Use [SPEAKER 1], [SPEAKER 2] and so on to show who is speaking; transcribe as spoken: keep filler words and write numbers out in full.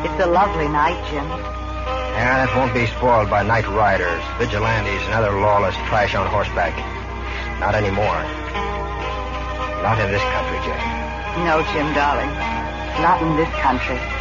[SPEAKER 1] It's a lovely night, Jim.
[SPEAKER 2] Yeah, that won't be spoiled by night riders, vigilantes, and other lawless trash on horseback. Not anymore. Not in this country, Jane.
[SPEAKER 1] No, Jim, darling. Not in this country.